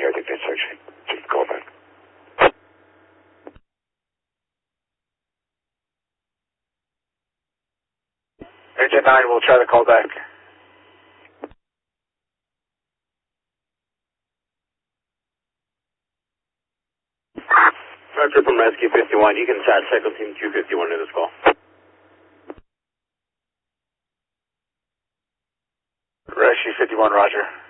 here. I think that's actually just call back. Engine 9, we'll try to call back. Director from Rescue 51, you can chat Cycle Team Q51 to this call. Rescue 51, roger.